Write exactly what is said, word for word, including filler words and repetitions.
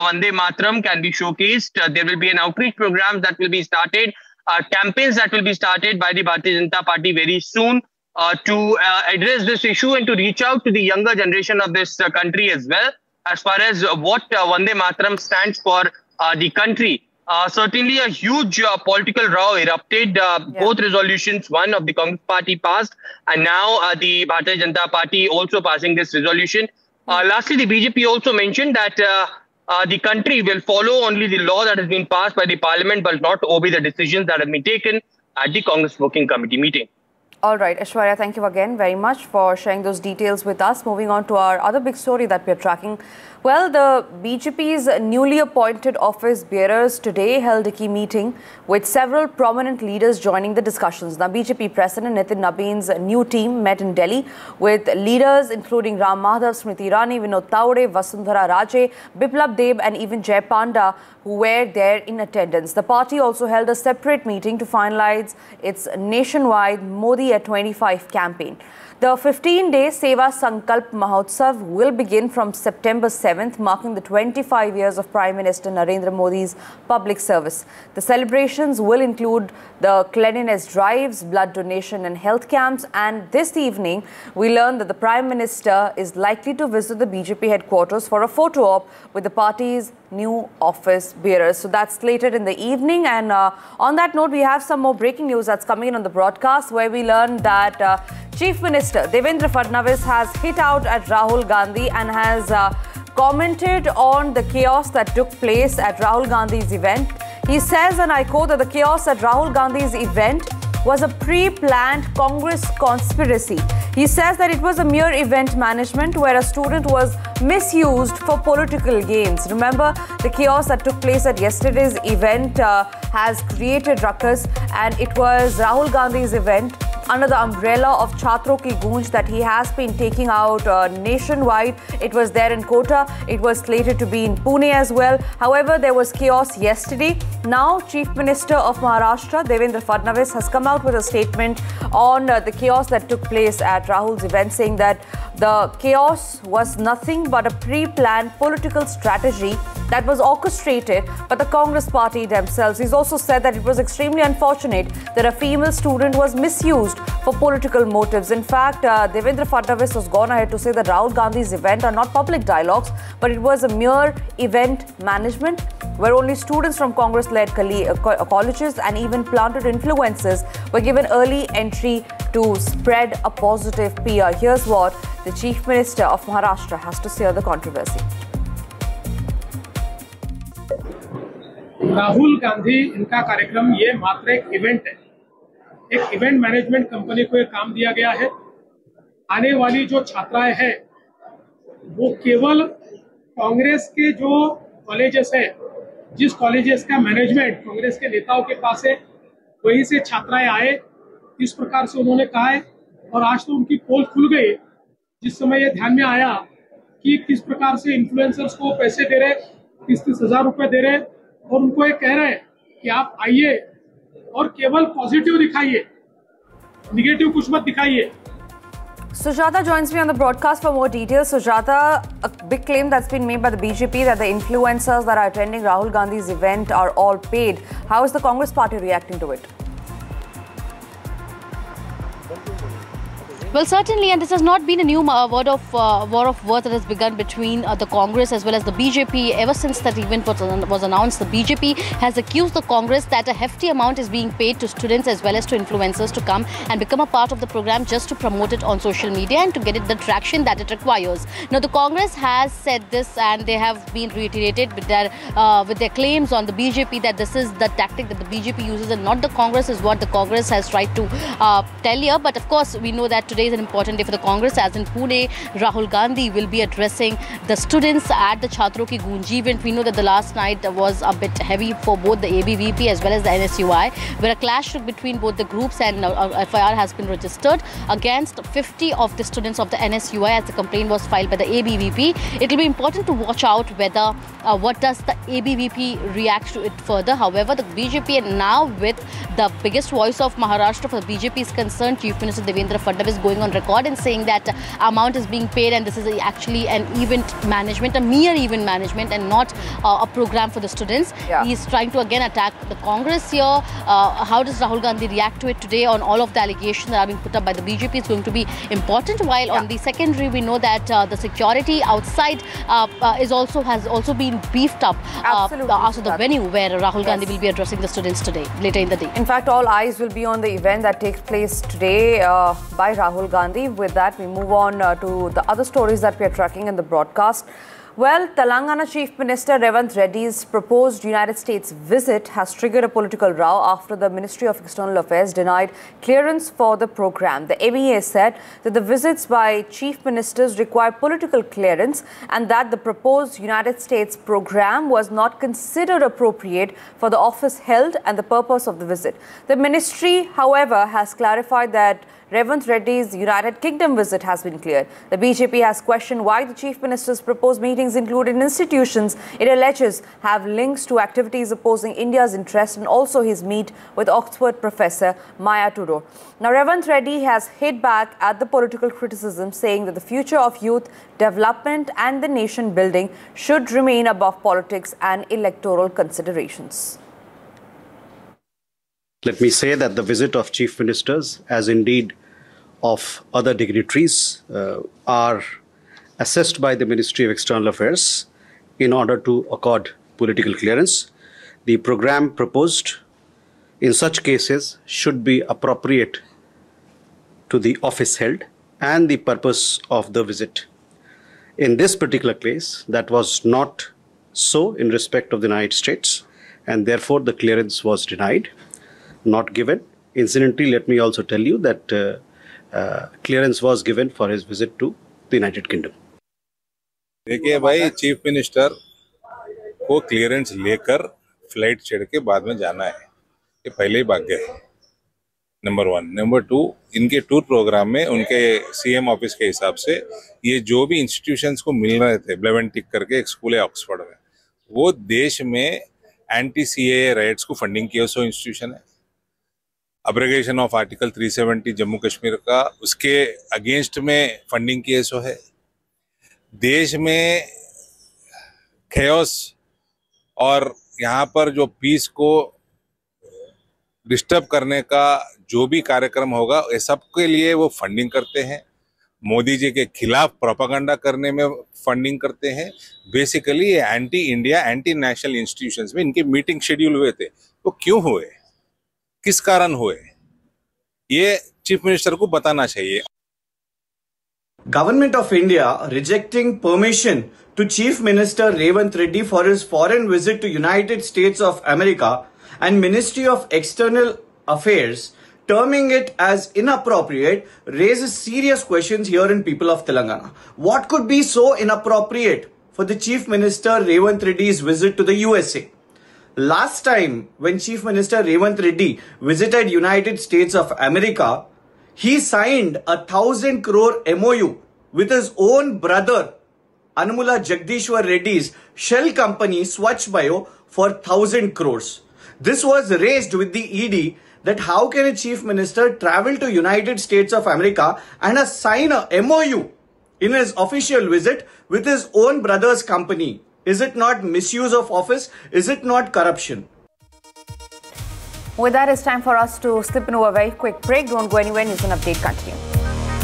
Vande Mataram can be showcased. Uh, there will be an outreach program that will be started, uh, campaigns that will be started by the Bharatiya Janata Party very soon uh, to uh, address this issue and to reach out to the younger generation of this uh, country as well, as far as uh, what uh, Vande Mataram stands for uh, the country. Uh, certainly a huge uh, political row erupted. Uh, yeah. Both resolutions, one of the Congress party passed, and now uh, the Bharatiya Janata Party also passing this resolution. Uh, lastly, the B J P also mentioned that uh, uh, the country will follow only the law that has been passed by the parliament, but not obey the decisions that have been taken at the Congress Working Committee meeting. All right, Aishwarya, thank you again very much for sharing those details with us. Moving on to our other big story that we are tracking. Well, the B J P's newly appointed office bearers today held a key meeting with several prominent leaders joining the discussions. Now, B J P President Nitin Nabeen's new team met in Delhi with leaders including Ram Madhav, Smriti Irani, Vinod Taude, Vasundhara Raje, Biplab Deb and even Jay Panda, who were there in attendance. The party also held a separate meeting to finalize its nationwide Modi at twenty-five campaign. The fifteen-day Seva Sankalp Mahotsav will begin from September seventh, marking the twenty-five years of Prime Minister Narendra Modi's public service. The celebrations will include the cleanliness drives, blood donation and health camps. And this evening, we learned that the Prime Minister is likely to visit the B J P headquarters for a photo op with the party's new office bearers. So that's slated in the evening. And uh, on that note, we have some more breaking news that's coming in on the broadcast, where we learned that uh, Chief Minister Devendra Fadnavis has hit out at Rahul Gandhi and has uh, commented on the chaos that took place at Rahul Gandhi's event. He says, and I quote, that the chaos at Rahul Gandhi's event was a pre-planned Congress conspiracy. He says that it was a mere event management where a student was misused for political gains. Remember, the chaos that took place at yesterday's event uh, has created ruckus, and it was Rahul Gandhi's event under the umbrella of Chhatron Ki Goonj that he has been taking out uh, nationwide. It was there in Kota. It was slated to be in Pune as well. However, there was chaos yesterday. Now, Chief Minister of Maharashtra, Devendra Fadnavis, has come out with a statement on uh, the chaos that took place at Rahul's event, saying that the chaos was nothing but a pre-planned political strategy that was orchestrated by the Congress party themselves. He's also said that it was extremely unfortunate that a female student was misused for political motives. In fact, uh, Devendra Fadnavis has gone ahead to say that Rahul Gandhi's event are not public dialogues, but it was a mere event management where only students from Congress-led colleges and even planted influencers were given early entry to spread a positive P R. Here's what the Chief Minister of Maharashtra has to say on the controversy. Rahul Gandhi इनका कार्यक्रम ये मात्र एक event है, एक event management company को ये काम दिया गया है। आने वाली जो छात्राएं हैं वो केवल कांग्रेस के जो कॉलेजेस है, जिस कॉलेजेस का मैनेजमेंट कांग्रेस के नेताओं के पास है, वहीं से छात्राएं आए, इस प्रकार से उन्होंने कहा है। और आज तो उनकी पोल खुल गई जिस समय ये ध्यान में आया कि किस प्रकार से इन्फ्लुएंसर्स को पैसे दे रहे, तीस तीस हजार रुपए दे रहे, और उनको ये कह रहे हैं कि आप आइए और केवल पॉजिटिव दिखाइए, निगेटिव कुछ मत दिखाइए। Sujata joins me on the broadcast for more details. Sujata, a big claim that's been made by the B J P that the influencers that are attending Rahul Gandhi's event are all paid. How is the Congress party reacting to it? Well, certainly, and this has not been a new uh, word of uh, war of words that has begun between uh, the Congress as well as the B J P. Ever since that event was, was announced, the B J P has accused the Congress that a hefty amount is being paid to students as well as to influencers to come and become a part of the program just to promote it on social media and to get it the traction that it requires. Now, the Congress has said this, and they have been reiterated with their uh, with their claims on the B J P that this is the tactic that the B J P uses and not the Congress, is what the Congress has tried to uh, tell here. But of course, we know that today is an important day for the Congress, as in Pune, Rahul Gandhi will be addressing the students at the Chhatron Ki Goonj event. We know that the last night was a bit heavy for both the A B V P as well as the N S U I, where a clash between both the groups, and uh, F I R has been registered against fifty of the students of the N S U I as the complaint was filed by the A B V P. It will be important to watch out whether uh, what does the A B V P react to it further. However, the B J P now, with the biggest voice of Maharashtra for the B J P is concerned, Chief Minister Devendra Fadnavis going going on record and saying that uh, amount is being paid and this is actually an event management, a mere event management and not uh, a program for the students. Yeah. He's trying to again attack the Congress here. Uh, how does Rahul Gandhi react to it today on all of the allegations that are being put up by the B J P is going to be important. While yeah. on the secondary, we know that uh, the security outside uh, uh, is also has also been beefed up uh, after the venue where Rahul yes. Gandhi will be addressing the students today, later in the day. In fact, all eyes will be on the event that takes place today uh, by Rahul Gandhi. With that, we move on uh, to the other stories that we are tracking in the broadcast. Well, Telangana Chief Minister Revanth Reddy's proposed United States visit has triggered a political row after the Ministry of External Affairs denied clearance for the program. The M E A said that the visits by chief ministers require political clearance and that the proposed United States program was not considered appropriate for the office held and the purpose of the visit. The ministry, however, has clarified that Revanth Reddy's United Kingdom visit has been cleared. The B J P has questioned why the Chief Minister's proposed meetings included institutions it alleges have links to activities opposing India's interest and also his meet with Oxford professor Maya Tudor. Now, Revanth Reddy has hit back at the political criticism, saying that the future of youth development and the nation building should remain above politics and electoral considerations. Let me say that the visit of chief ministers, as indeed of other dignitaries, uh, are assessed by the Ministry of External Affairs in order to accord political clearance. The program proposed in such cases should be appropriate to the office held and the purpose of the visit. In this particular case, that was not so in respect of the United States, and therefore the clearance was denied, not given. Incidentally, let me also tell you that uh, uh, clearance was given for his visit to the United Kingdom. देखिए भाई, chief minister को clearance लेकर flight चढ़ के बाद में जाना है, ये पहले ही भाग गए। Number one. नंबर टू, इनके टूर प्रोग्राम में उनके सीएम ऑफिस के हिसाब से ये जो भी इंस्टीट्यूशंस को मिल रहे थे, ब्लेवेंटिक करके एक स्कूल है ऑक्सफोर्ड में, वो देश में एंटी सीएए राइट्स को फंडिंग किया सो इंस्टीट्यूशन है। अब्रिगेशन ऑफ आर्टिकल तीन सौ सत्तर जम्मू कश्मीर का, उसके अगेंस्ट में फंडिंग किए सो है। देश में खेओस और यहाँ पर जो पीस को डिस्टर्ब करने का जो भी कार्यक्रम होगा, ये सबके लिए वो फंडिंग करते हैं। मोदी जी के खिलाफ प्रोपेगेंडा करने में फंडिंग करते हैं। बेसिकली ये anti India, anti national institutions में इनके मीटिंग शेड्यूल हुए थे, वो क्यों हुए, किस कारण हुए, ये चीफ मिनिस्टर को बताना चाहिए। Government of India rejecting permission to Chief Minister Revanth Reddy for his foreign visit to United States of America and Ministry of External Affairs terming it as inappropriate raises serious questions here in people of Telangana. What could be so inappropriate for the Chief Minister Revanth Reddy's visit to the U S A? Last time when Chief Minister Revanth Reddy visited United States of America, he signed a thousand crore M O U with his own brother Anmula Jagdishwar Reddy's shell company Swachh Bio for thousand crores. This was raised with the E D that how can a chief minister travel to United States of America and a sign a M O U in his official visit with his own brother's company? Is it not misuse of office? Is it not corruption? With that, it's time for us to slip into a very quick break. Don't go anywhere. News and Update continue.